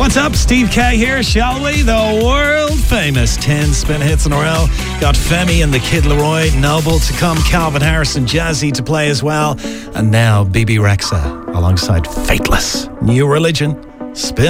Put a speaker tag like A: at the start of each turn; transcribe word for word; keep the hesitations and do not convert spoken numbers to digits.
A: What's up? Steve K here, shall we? The world famous ten spin hits in a row. Got Femi and the Kid Leroy, Noble to come, Calvin Harris and Jazzy to play as well. And now B B Rexa alongside Fateless. New Religion. Spin.